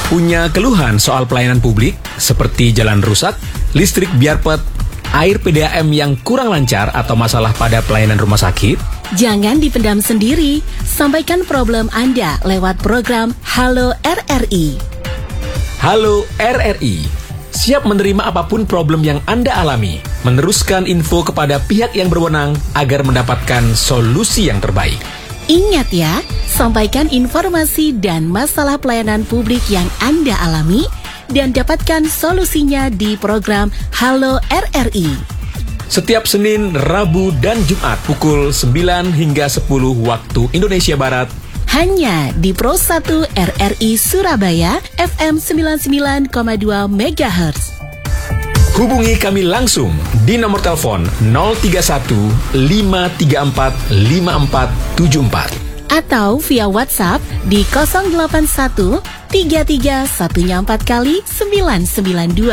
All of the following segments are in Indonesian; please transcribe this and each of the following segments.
Punya keluhan soal pelayanan publik seperti jalan rusak, listrik biarpet, air PDAM yang kurang lancar atau masalah pada pelayanan rumah sakit? Jangan dipendam sendiri, sampaikan problem Anda lewat program Halo RRI. Halo RRI, siap menerima apapun problem yang Anda alami, meneruskan info kepada pihak yang berwenang agar mendapatkan solusi yang terbaik. Ingat ya, sampaikan informasi dan masalah pelayanan publik yang Anda alami dan dapatkan solusinya di program Halo RRI. Setiap Senin, Rabu, dan Jumat pukul 9 hingga 10 waktu Indonesia Barat. Hanya di Pro 1 RRI Surabaya FM 99,2 MHz. Hubungi kami langsung di nomor telepon 031 534 5474 atau via WhatsApp di 081 33 144 kali 992.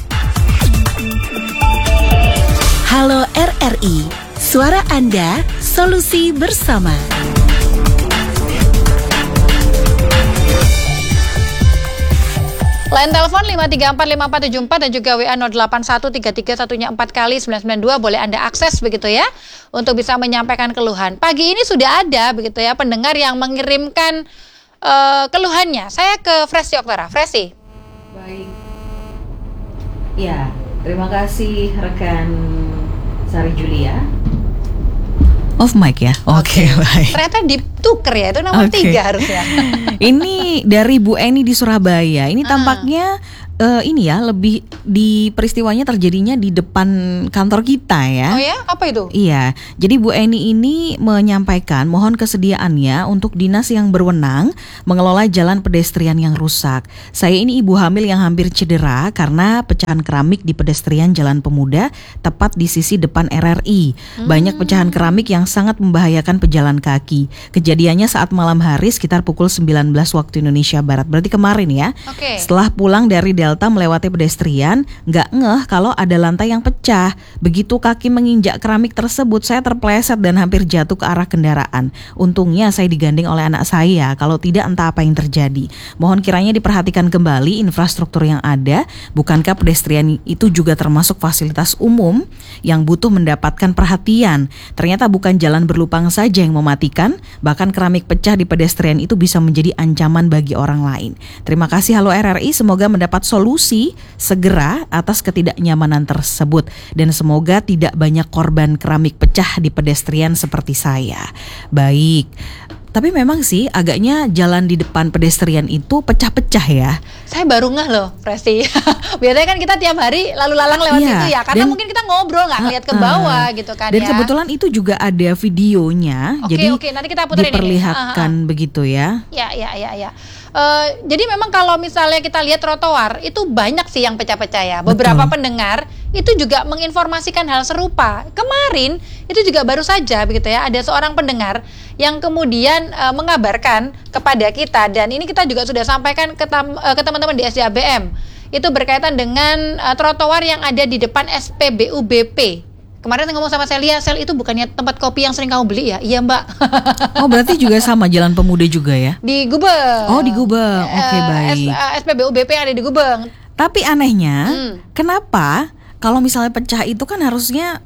Halo RRI, suara Anda, solusi bersama. Line telepon 5345474 dan juga WA 08133114 kali 992 boleh Anda akses begitu ya untuk bisa menyampaikan keluhan. Pagi ini sudah ada begitu ya pendengar yang mengirimkan keluhannya. Saya ke Fresi Oktara. Fresi. Baik. Ya, terima kasih rekan Sari Julia. Off mic ya? Oke, baik. Ternyata dituker ya, itu nomor 3 harusnya. Ini dari Bu Eni di Surabaya. Ini tampaknya ini ya, lebih di peristiwanya terjadinya di depan kantor kita ya. Oh ya? Apa itu? Iya, jadi Bu Eni ini menyampaikan mohon kesediaannya untuk dinas yang berwenang mengelola jalan pedestrian yang rusak. Saya ini ibu hamil yang hampir cedera karena pecahan keramik di pedestrian Jalan Pemuda tepat di sisi depan RRI. Banyak pecahan keramik yang sangat membahayakan pejalan kaki. Kejadiannya saat malam hari sekitar pukul 19 waktu Indonesia Barat. Berarti kemarin ya. Oke. Setelah pulang dari Delta melewati pedestrian, nggak ngeh kalau ada lantai yang pecah. Begitu kaki menginjak keramik tersebut, saya terpleset dan hampir jatuh ke arah kendaraan. Untungnya saya digandeng oleh anak saya, kalau tidak entah apa yang terjadi. Mohon kiranya diperhatikan kembali infrastruktur yang ada. Bukankah pedestrian itu juga termasuk fasilitas umum yang butuh mendapatkan perhatian? Ternyata bukan jalan berlubang saja yang mematikan, bahkan keramik pecah di pedestrian itu bisa menjadi ancaman bagi orang lain. Terima kasih Halo RRI, semoga mendapat solusi segera atas ketidaknyamanan tersebut dan semoga tidak banyak korban keramik pecah di pedestrian seperti saya. Baik. Tapi memang sih agaknya jalan di depan pedestrian itu pecah-pecah ya. Saya baru ngeh loh, Presti. Biasanya kan kita tiap hari lalu lalang lewat situ ya, karena mungkin kita ngobrol nggak ngeliat ke bawah gitu kan. Dan kebetulan itu juga ada videonya, jadi nanti kita puterin diperlihatkan ini. Begitu ya. Ya. Jadi memang kalau misalnya kita lihat trotoar itu banyak sih yang pecah-pecah ya. Beberapa pendengar itu juga menginformasikan hal serupa. Kemarin itu juga baru saja begitu ya, ada seorang pendengar yang kemudian mengabarkan kepada kita, dan ini kita juga sudah sampaikan ke teman-teman di SDABM. Itu berkaitan dengan trotoar yang ada di depan SPBU BP. Kemarin ngomong sama Celia, Sel itu bukannya tempat kopi yang sering kamu beli ya? Iya Mbak. Oh berarti juga sama Jalan Pemuda juga ya? Di Gubeng. Oh di Gubeng, oke baik. SPBU BP ada di Gubeng. Tapi anehnya, kenapa kalau misalnya pecah itu kan harusnya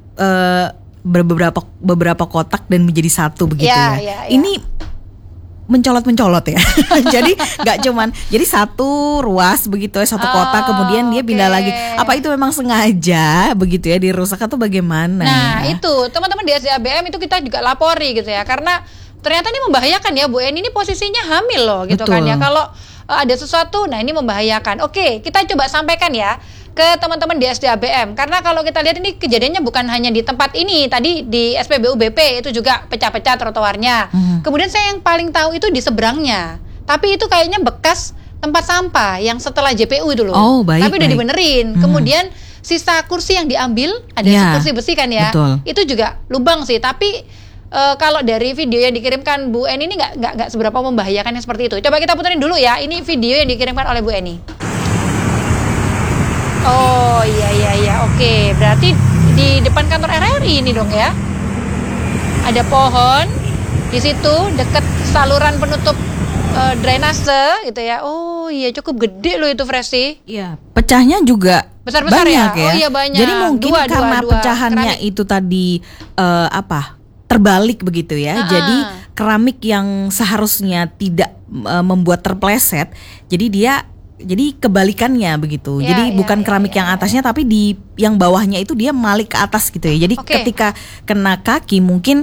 beberapa kotak dan menjadi satu begitu ya? Ini mencolot-mencolot ya. Jadi nggak cuman jadi satu ruas begitu ya, satu kota kemudian dia pindah lagi. Apa itu memang sengaja begitu ya dirusak atau bagaimana? Nah itu teman-teman di SDABM itu kita juga lapori gitu ya, karena ternyata ini membahayakan ya. Bu Eni ini posisinya hamil loh gitu. Betul. Kan ya, kalau ada sesuatu nah ini membahayakan. Oke, kita coba sampaikan ya ke teman-teman di SDABM, karena kalau kita lihat ini kejadiannya bukan hanya di tempat ini, tadi di SPBU BP itu juga pecah-pecah trotoarnya. Kemudian saya yang paling tahu itu di seberangnya, tapi itu kayaknya bekas tempat sampah yang setelah JPU itu loh. Oh, baik, tapi udah dibenerin. Kemudian sisa kursi yang diambil, ada kursi besi kan ya, betul. Itu juga lubang sih, tapi kalau dari video yang dikirimkan Bu Eni ini nggak seberapa membahayakan yang seperti itu. Coba kita puterin dulu ya, ini video yang dikirimkan oleh Bu Eni. Oh iya, oke. Berarti di depan kantor RRI ini dong ya. Ada pohon di situ dekat saluran penutup drainase gitu ya. Oh iya, cukup gede loh itu, Fresi. Iya, pecahnya juga Besar-besar banyak ya? Oh iya, banyak. Jadi mungkin Dua karena pecahannya keramik. itu tadi terbalik begitu ya. Jadi keramik yang seharusnya tidak membuat terpleset, jadi kebalikannya begitu. Ya, Jadi ya, bukan ya, keramik ya, yang ya. atasnya, tapi di yang bawahnya itu dia malik ke atas gitu ya. Jadi Oke. ketika kena kaki mungkin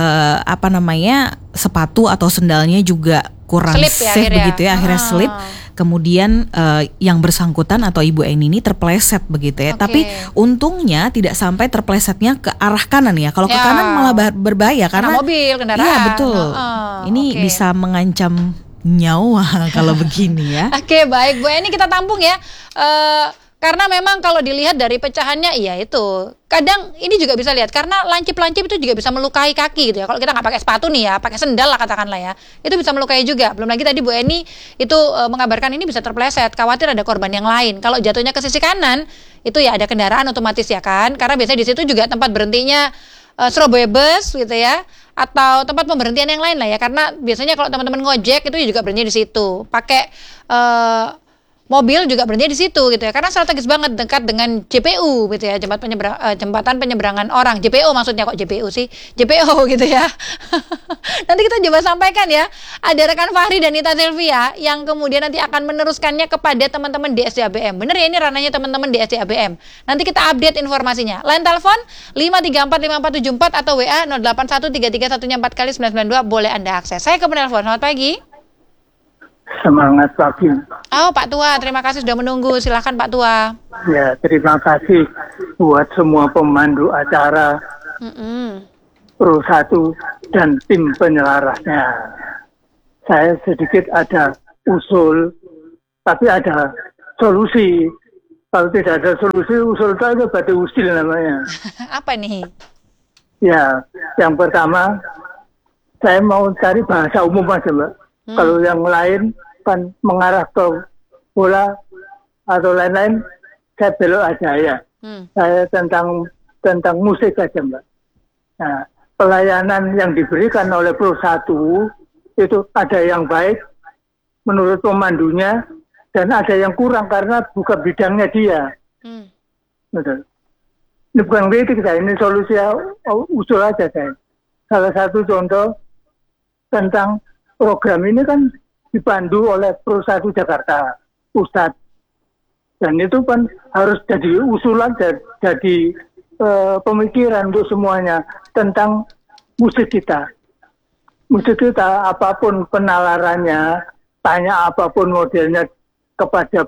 sepatu atau sendalnya juga kurang Slip ya safe akhirnya. begitu ya, akhirnya slip. Kemudian yang bersangkutan atau Ibu Eni ini terpleset begitu ya. Oke. Tapi untungnya tidak sampai terplesetnya ke arah kanan ya. Kalau ke Ya. kanan malah berbahaya Karena karena mobil, kendaraan. Iya betul. Ini Oke. bisa mengancam nyawa kalau begini ya. Oke, baik Bu Eni, kita tampung ya. Karena memang kalau dilihat dari pecahannya, iya itu. Kadang ini juga bisa lihat karena lancip-lancip itu juga bisa melukai kaki gitu ya. Kalau kita nggak pakai sepatu nih ya, pakai sendal lah katakanlah ya, itu bisa melukai juga. Belum lagi tadi Bu Eni itu mengabarkan ini bisa terpleset, khawatir ada korban yang lain. Kalau jatuhnya ke sisi kanan, itu ya ada kendaraan otomatis ya kan. Karena biasanya di situ juga tempat berhentinya Surabaya Bus gitu ya, atau tempat pemberhentian yang lain lah ya. Karena biasanya kalau teman-teman ngojek itu juga berhenti di situ. Pakai mobil juga berhenti di situ gitu ya, karena strategis banget, dekat dengan JPU gitu ya, jembatan penyeberangan orang. JPO maksudnya, kok JPU sih, JPO gitu ya. Nanti kita coba sampaikan ya, ada rekan Fahri dan Nita Silvia yang kemudian nanti akan meneruskannya kepada teman-teman di SDABM. Bener ya, ini ranahnya teman-teman di SDABM. Nanti kita update informasinya. Line telepon 5345474 atau WA 08133114 kali 992 boleh Anda akses. Saya ke penelpon. Selamat pagi. Semangat pagi. Oh, Pak Tua, terima kasih sudah menunggu. Silahkan Pak Tua. Ya, terima kasih buat semua pemandu acara Pro 1 dan tim penyelarasnya. Saya sedikit ada usul, tapi ada solusi. Kalau tidak ada solusi, usul itu berarti usil namanya. Apa nih? Ya, yang pertama, saya mau cari bahasa umum aja, Mbak. Kalau yang lain kan mengarah ke bola atau lain-lain, saya belok aja ya. Saya tentang musik aja, Mbak. Nah, pelayanan yang diberikan oleh Pro 1 itu ada yang baik menurut pemandunya dan ada yang kurang karena bukan bidangnya dia. Betul. Ini bukan kritik saya, ini solusi usul aja saya. Salah satu contoh tentang program ini kan dipandu oleh Pro 1 Jakarta Pusat. Dan itu kan harus jadi usulan, jadi pemikiran untuk semuanya tentang musik kita. Musik kita apapun penalarannya, tanya apapun modelnya kepada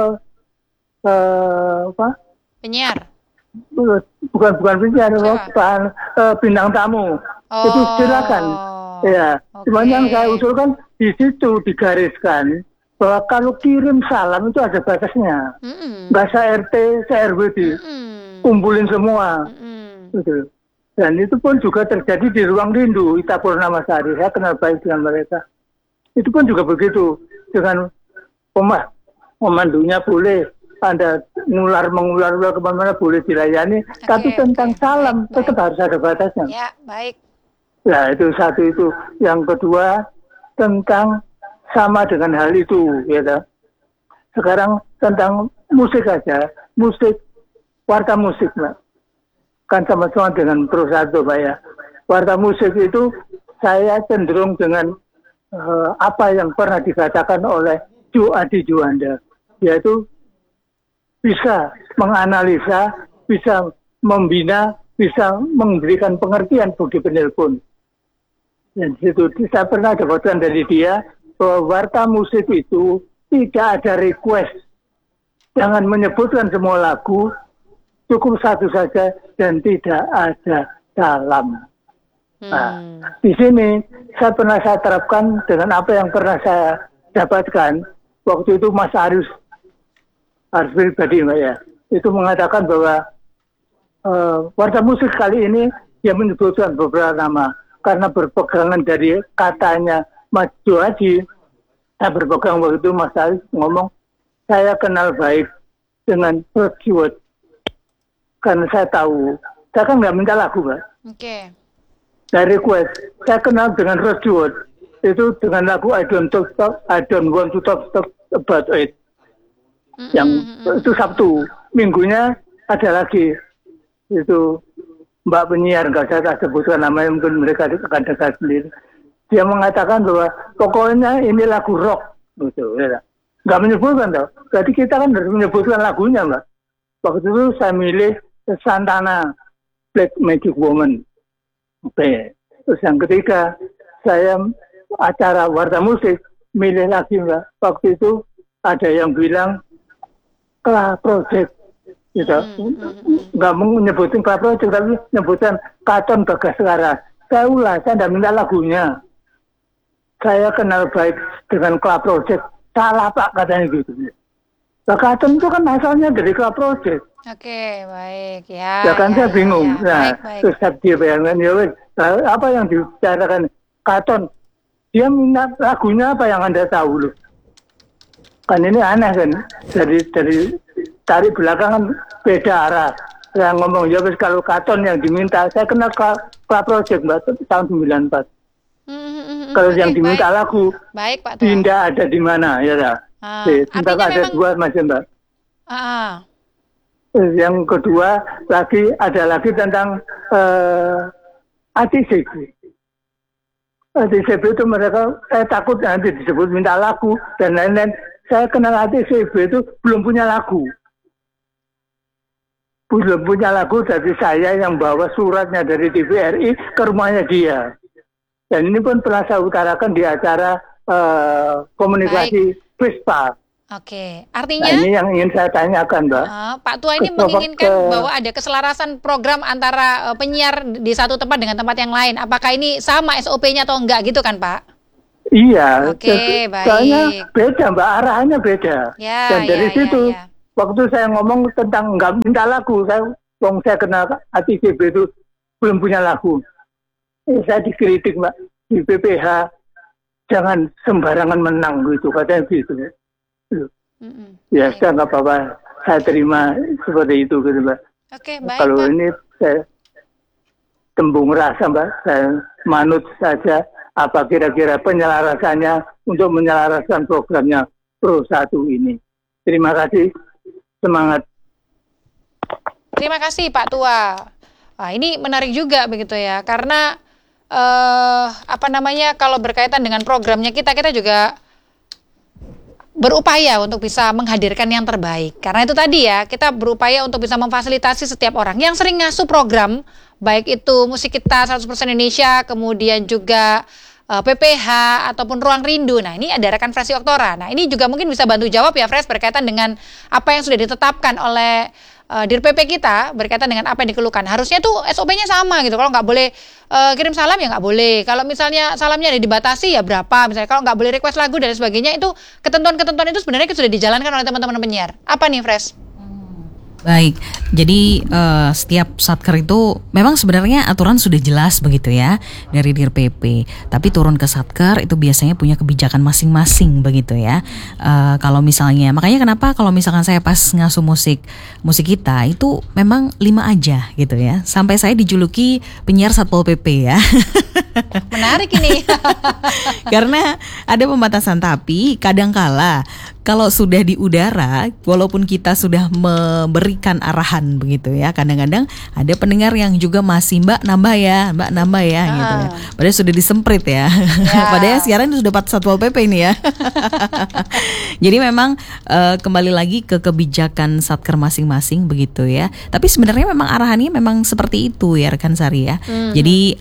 penyiar. Bukan penyiar, bintang tamu. Itu silakan. Ya, cuman yang saya usulkan di situ digariskan bahwa kalau kirim salam itu ada batasnya. Nggak se-RT, se-RW kumpulin semua. Gitu. Dan itu pun juga terjadi di Ruang Rindu, Ita Purnamasari. Saya kenal baik dengan mereka. Itu pun juga begitu. Dengan pemandunya boleh, Anda mengular kemana-mana boleh dilayani. Tapi tentang salam tetap harus ada batasnya. Ya, baik. Ya, itu satu itu. Yang kedua, tentang sama dengan hal itu, gitu. Sekarang tentang musik aja. Musik, warta musik, Mbak. Kan sama-sama dengan Pro 1, Pak ya. Warta musik itu saya cenderung dengan apa yang pernah dikatakan oleh Jo Adi Juanda. Yaitu bisa menganalisa, bisa membina, bisa memberikan pengertian bagi penelpon. Dan situ saya pernah dapatkan dari dia bahwa warta musik itu tidak ada request. Jangan menyebutkan semua lagu, cukup satu saja dan tidak ada salam. Nah, di sini saya terapkan dengan apa yang pernah saya dapatkan. Waktu itu Mas Arius pribadi, Mbak ya, itu mengatakan bahwa warta musik kali ini dia menyebutkan beberapa nama. Karena berpegangan dari katanya Mas Joadi, saya berpegang waktu itu Mas Arief ngomong, saya kenal baik dengan Rod Stewart. Karena saya tahu, saya kan nggak minta lagu, Mbak. Oke. Dari request, saya kenal dengan Rod Stewart. itu dengan lagu I don't want to talk about it. Yang itu Sabtu. Minggunya ada lagi itu Mbak penyiar, nggak saya sebutkan namanya, mungkin mereka akan dengar sendiri. Dia mengatakan bahwa pokoknya ini lagu rock, gitu. Ya. Nggak menyebutkan toh. Jadi kita kan harus menyebutkan lagunya, Mbak. Waktu itu saya milih Santana, Black Magic Woman. Oke. Terus yang ketiga, saya acara Warta Musik, milih lagi Mbak. Waktu itu ada yang bilang Kla Project, gitu. Nggak menyebutkan Kla Project, tapi menyebutkan Katon Bagaskara. Saya tidak minta lagunya. Saya kenal baik dengan Kla Project. Salah Pak katanya gitu. Nah, Katon itu kan asalnya dari Kla Project. Oke, baik ya. Ya kan saya bingung. Ya. Nah, Baik. terus dia bayangkan apa yang dibicarakan Katon. Dia minta lagunya apa yang Anda tahu loh. Kan ini aneh kan. Dari tarik belakang kan beda arah. Saya ngomong, ya wes kalau Katon yang diminta, saya kenal Kla Project Mbak tahun 94. Kalau yang diminta lagu, baik Pak Tua. Dinda ada di mana ya dah. Tentang ada memang... dua macam Mbak. Yang kedua ada lagi tentang ATCB. ATCB itu mereka, saya takut nanti disebut minta lagu dan lain-lain. Saya kenal ATCB itu belum punya lagu. Belum punya lagu, jadi saya yang bawa suratnya dari TVRI ke rumahnya dia. Dan ini pun pernah saya utarakan di acara komunikasi Vespa. Oke, artinya nah, ini yang ingin saya tanyakan, Mbak. Pak Tua ini menginginkan bahwa ada keselarasan program antara penyiar di satu tempat dengan tempat yang lain. Apakah ini sama SOP-nya atau enggak gitu kan, Pak? Iya. Oke, baik. Soalnya beda, Mbak, arahannya beda. Ya, dan dari situ, ya. Waktu saya ngomong tentang nggak minta lagu, saya kenal ATCB itu belum punya lagu. Saya dikritik, Mbak, di PPH, jangan sembarangan menang gitu, katanya gitu. Ya, saya nggak apa-apa, saya terima seperti itu gitu, Mbak. Oke, baik. Kalau Pak. ini saya tembung rasa, Mbak, saya manut saja apa kira-kira penyelarasannya untuk menyelaraskan programnya Pro 1 ini. Terima kasih, semangat. Terima kasih Pak Tua. Ini menarik juga begitu ya, karena kalau berkaitan dengan programnya kita juga berupaya untuk bisa menghadirkan yang terbaik. Karena itu tadi ya, kita berupaya untuk bisa memfasilitasi setiap orang yang sering ngasuh program, baik itu Musik Kita 100% Indonesia, kemudian juga PPH ataupun Ruang Rindu. Nah, ini ada rekan Fresh Oktora. Nah, ini juga mungkin bisa bantu jawab ya Fresh berkaitan dengan apa yang sudah ditetapkan oleh Dir PP kita berkaitan dengan apa yang dikeluhkan. Harusnya tuh SOP-nya sama gitu. Kalau nggak boleh kirim salam ya nggak boleh. Kalau misalnya salamnya ada dibatasi ya berapa. Misalnya kalau nggak boleh request lagu dan sebagainya, itu ketentuan-ketentuan itu sebenarnya sudah dijalankan oleh teman-teman penyiar. Apa nih Fresh? Baik, jadi setiap satker itu memang sebenarnya aturan sudah jelas begitu ya dari Dir PP. Tapi turun ke satker itu biasanya punya kebijakan masing-masing begitu ya. Kalau misalnya, makanya kenapa kalau misalkan saya pas ngasuh musik kita itu memang 5 aja gitu ya. Sampai saya dijuluki penyiar Satpol PP ya. Menarik ini. Karena ada pembatasan, tapi kadangkala kalau sudah di udara, walaupun kita sudah memberikan arahan begitu ya, kadang-kadang ada pendengar yang juga masih Mbak nambah ya gitu ya. Padahal sudah disemprit ya. Padahal siaran sudah dapat Satpol PP ini ya. Jadi memang kembali lagi ke kebijakan satker masing-masing begitu ya. Tapi sebenarnya memang arahannya memang seperti itu ya rekan Sari ya. Jadi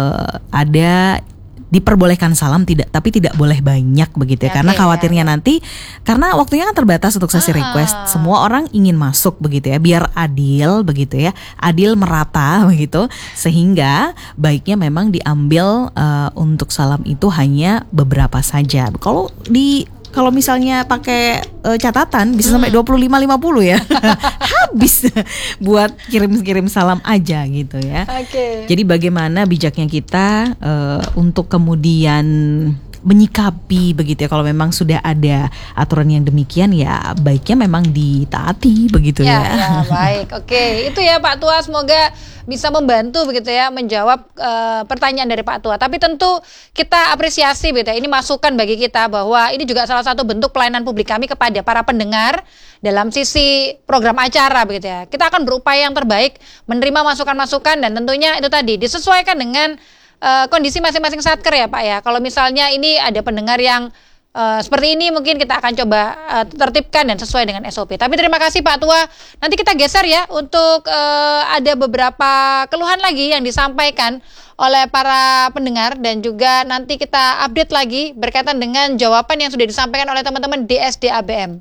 ada diperbolehkan salam tapi tidak boleh banyak begitu ya, karena khawatirnya nanti karena waktunya kan terbatas untuk sesi request, semua orang ingin masuk begitu ya, biar adil begitu ya, adil merata begitu, sehingga baiknya memang diambil untuk salam itu hanya beberapa saja. Kalau misalnya pakai catatan bisa sampai 25-50 ya. Habis buat kirim-kirim salam aja gitu ya. Jadi bagaimana bijaknya kita untuk kemudian menyikapi begitu ya, kalau memang sudah ada aturan yang demikian ya baiknya memang ditaati begitu ya. Ya, baik. Oke, itu ya Pak Tua, semoga bisa membantu begitu ya menjawab pertanyaan dari Pak Tua. Tapi tentu kita apresiasi begitu ya. Ini masukan bagi kita bahwa ini juga salah satu bentuk pelayanan publik kami kepada para pendengar dalam sisi program acara begitu ya. Kita akan berupaya yang terbaik menerima masukan-masukan dan tentunya itu tadi disesuaikan dengan kondisi masing-masing satker ya Pak ya. Kalau misalnya ini ada pendengar yang seperti ini mungkin kita akan coba tertibkan dan sesuai dengan SOP. Tapi terima kasih Pak Tua. Nanti kita geser ya untuk ada beberapa keluhan lagi yang disampaikan oleh para pendengar dan juga nanti kita update lagi berkaitan dengan jawaban yang sudah disampaikan oleh teman-teman DSD ABM.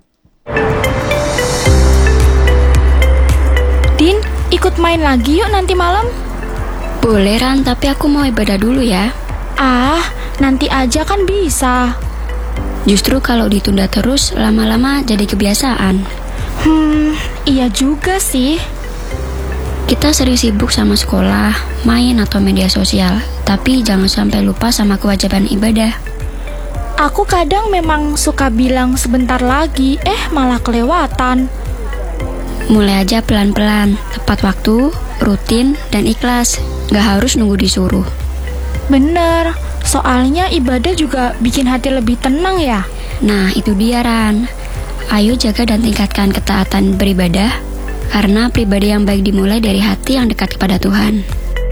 Din, ikut main lagi yuk nanti malam. Boleh Ran, tapi aku mau ibadah dulu ya. Nanti aja kan bisa. Justru kalau ditunda terus, lama-lama jadi kebiasaan. Iya juga sih. Kita sering sibuk sama sekolah, main atau media sosial, tapi jangan sampai lupa sama kewajiban ibadah. Aku kadang memang suka bilang sebentar lagi, malah kelewatan. Mulai aja pelan-pelan, tepat waktu, rutin, dan ikhlas. Gak harus nunggu disuruh. Bener, soalnya ibadah juga bikin hati lebih tenang ya. Nah, itu dia Ran. Ayo jaga dan tingkatkan ketaatan beribadah, karena pribadi yang baik dimulai dari hati yang dekat kepada Tuhan.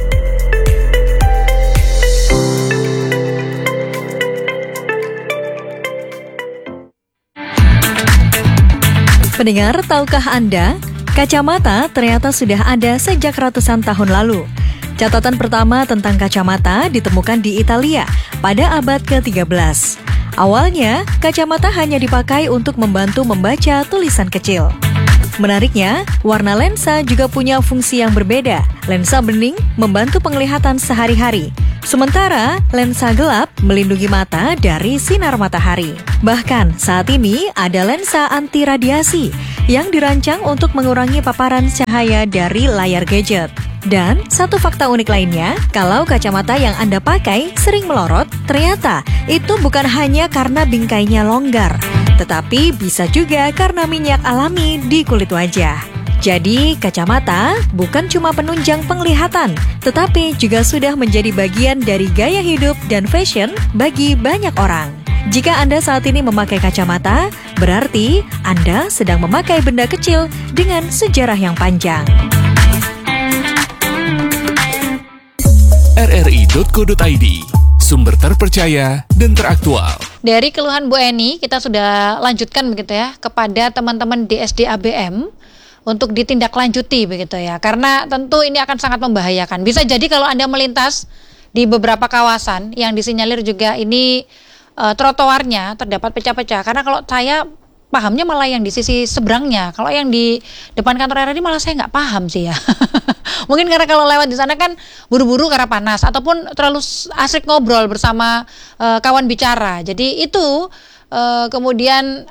Pendengar, tahukah Anda, kacamata ternyata sudah ada sejak ratusan tahun lalu. Catatan pertama tentang kacamata ditemukan di Italia pada abad ke-13. Awalnya, kacamata hanya dipakai untuk membantu membaca tulisan kecil. Menariknya, warna lensa juga punya fungsi yang berbeda. Lensa bening membantu penglihatan sehari-hari, sementara lensa gelap melindungi mata dari sinar matahari. Bahkan, saat ini ada lensa anti radiasi yang dirancang untuk mengurangi paparan cahaya dari layar gadget. Dan satu fakta unik lainnya, kalau kacamata yang Anda pakai sering melorot, ternyata itu bukan hanya karena bingkainya longgar, tetapi bisa juga karena minyak alami di kulit wajah. Jadi, kacamata bukan cuma penunjang penglihatan, tetapi juga sudah menjadi bagian dari gaya hidup dan fashion bagi banyak orang. Jika Anda saat ini memakai kacamata, berarti Anda sedang memakai benda kecil dengan sejarah yang panjang. RRI.co.id, sumber terpercaya dan teraktual. Dari keluhan Bu Eni, kita sudah lanjutkan begitu ya kepada teman-teman DSD ABM untuk ditindaklanjuti begitu ya. Karena tentu ini akan sangat membahayakan. Bisa jadi kalau Anda melintas di beberapa kawasan yang disinyalir juga ini trotoarnya terdapat pecah-pecah. Karena kalau saya pahamnya malah yang di sisi seberangnya. Kalau yang di depan kantor RRI malah saya nggak paham sih ya. Mungkin karena kalau lewat di sana kan buru-buru karena panas ataupun terlalu asik ngobrol bersama kawan bicara. Jadi itu kemudian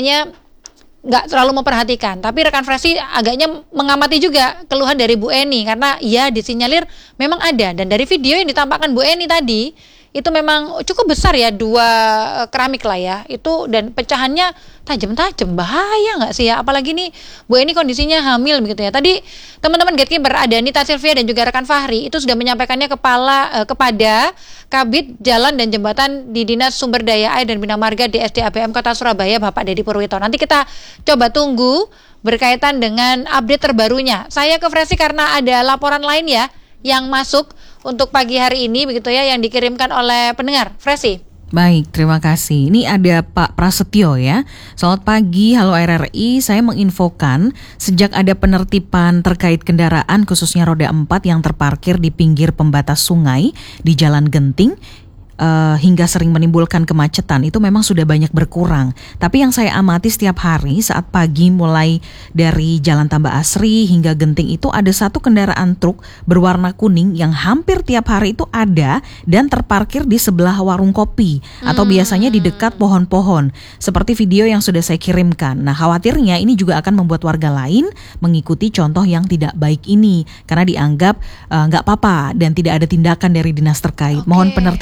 nggak terlalu memperhatikan. Tapi rekan Fresi agaknya mengamati juga keluhan dari Bu Eni karena ya disinyalir memang ada, dan dari video yang ditampakkan Bu Eni tadi itu memang cukup besar ya, 2 keramik lah ya itu, dan pecahannya tajam-tajam, bahaya nggak sih ya, apalagi nih Bu Eni kondisinya hamil begitu ya. Tadi teman-teman Gatekeeper ada Nita Sylvia dan juga rekan Fahri itu sudah menyampaikannya kepada Kabid Jalan dan Jembatan di Dinas Sumber Daya Air dan Bina Marga DSD ABM Kota Surabaya, Bapak Dedi Purwito. Nanti kita coba tunggu berkaitan dengan update terbarunya. Saya ke Fresi karena ada laporan lain ya yang masuk untuk pagi hari ini begitu ya, yang dikirimkan oleh pendengar. Fresi. Baik, terima kasih. Ini ada Pak Prasetyo ya. Selamat pagi, halo RRI. Saya menginfokan sejak ada penertiban terkait kendaraan khususnya roda 4 yang terparkir di pinggir pembatas sungai di Jalan Genting, hingga sering menimbulkan kemacetan, itu memang sudah banyak berkurang. Tapi yang saya amati setiap hari saat pagi mulai dari Jalan Tambah Asri hingga Genting itu ada satu kendaraan truk berwarna kuning yang hampir tiap hari itu ada dan terparkir di sebelah warung kopi atau biasanya di dekat pohon-pohon seperti video yang sudah saya kirimkan. Nah, khawatirnya ini juga akan membuat warga lain mengikuti contoh yang tidak baik ini karena dianggap nggak apa-apa dan tidak ada tindakan dari dinas terkait. Mohon penertibannya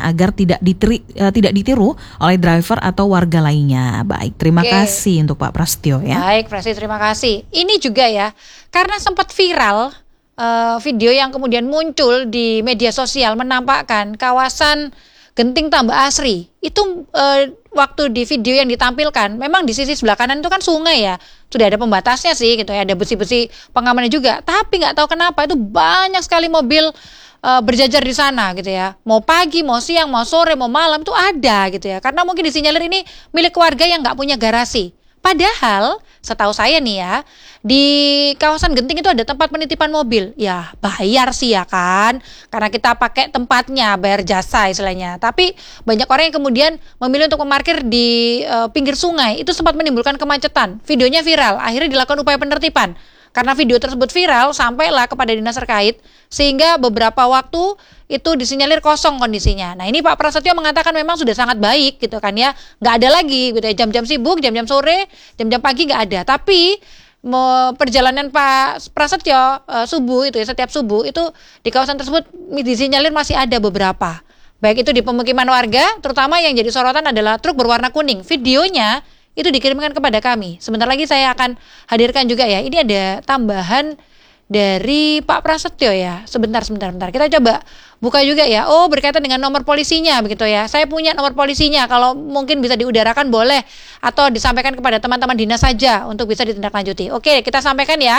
pengendaraannya agar tidak ditiru oleh driver atau warga lainnya. Baik, terima kasih untuk Pak Prasetyo ya. Baik, Prasi, terima kasih. Ini juga ya, karena sempat viral video yang kemudian muncul di media sosial menampakkan kawasan Genting Tambak Asri. Itu waktu di video yang ditampilkan, memang di sisi sebelah kanan itu kan sungai ya, sudah ada pembatasnya sih gitu ya, ada besi-besi pengamannya juga. Tapi nggak tahu kenapa itu banyak sekali mobil berjajar di sana gitu ya. Mau pagi, mau siang, mau sore, mau malam itu ada gitu ya. Karena mungkin disinyalir ini milik keluarga yang nggak punya garasi. Padahal setahu saya nih ya, di kawasan Genting itu ada tempat penitipan mobil. Ya bayar sih ya kan, karena kita pakai tempatnya, bayar jasa istilahnya. Tapi banyak orang yang kemudian memilih untuk memarkir di pinggir sungai. Itu sempat menimbulkan kemacetan. Videonya viral, akhirnya dilakukan upaya penertiban. Karena video tersebut viral, sampailah kepada dinas terkait, sehingga beberapa waktu itu disinyalir kosong kondisinya. Nah ini Pak Prasetyo mengatakan memang sudah sangat baik gitu kan ya, nggak ada lagi gitu ya, jam-jam sibuk, jam-jam sore, jam-jam pagi nggak ada. Tapi perjalanan Pak Prasetyo subuh itu ya, setiap subuh itu di kawasan tersebut disinyalir masih ada beberapa. Baik itu di pemukiman warga, terutama yang jadi sorotan adalah truk berwarna kuning. Videonya itu dikirimkan kepada kami. Sebentar lagi saya akan hadirkan juga ya. Ini ada tambahan dari Pak Prasetyo ya. Sebentar. Kita coba buka juga ya. Oh, berkaitan dengan nomor polisinya begitu ya. Saya punya nomor polisinya. Kalau mungkin bisa diudarakan boleh, atau disampaikan kepada teman-teman dinas saja untuk bisa ditindaklanjuti. Oke, kita sampaikan ya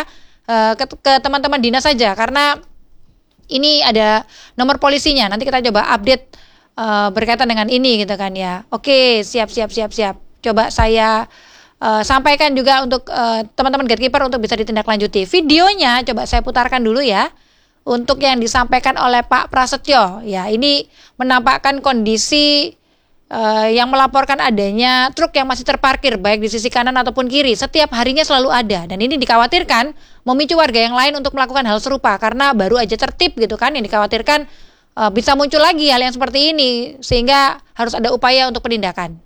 ke teman-teman dinas saja, karena ini ada nomor polisinya. Nanti kita coba update berkaitan dengan ini gitu kan ya. Oke, siap. Coba saya sampaikan juga untuk teman-teman gatekeeper untuk bisa ditindaklanjuti. Videonya coba saya putarkan dulu ya, untuk yang disampaikan oleh Pak Prasetyo. Ya, ini menampakkan kondisi yang melaporkan adanya truk yang masih terparkir baik di sisi kanan ataupun kiri. Setiap harinya selalu ada, dan ini dikhawatirkan memicu warga yang lain untuk melakukan hal serupa, karena baru aja tertib gitu kan. Yang dikhawatirkan bisa muncul lagi hal yang seperti ini, sehingga harus ada upaya untuk penindakan.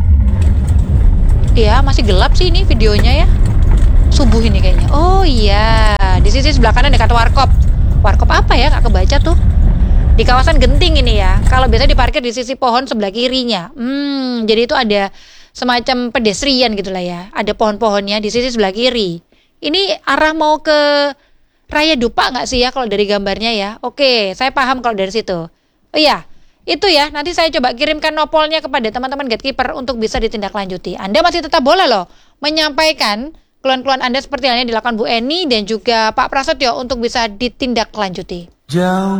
Iya, masih gelap sih ini videonya ya. Subuh ini kayaknya. Oh iya, di sisi sebelah kanan dekat warkop. Warkop apa ya? Nggak kebaca tuh. Di kawasan Genting ini ya. Kalau biasa diparkir di sisi pohon sebelah kirinya. Jadi itu ada semacam pedestrian gitulah ya. Ada pohon-pohonnya di sisi sebelah kiri. Ini arah mau ke Raya Dupa nggak sih ya kalau dari gambarnya ya? Oke, saya paham kalau dari situ. Oh iya. Itu ya, nanti saya coba kirimkan nopolnya kepada teman-teman gatekeeper untuk bisa ditindaklanjuti. Anda masih tetap boleh loh menyampaikan keluhan-keluhan Anda seperti halnya dilakukan Bu Eni dan juga Pak Prasetyo untuk bisa ditindaklanjuti.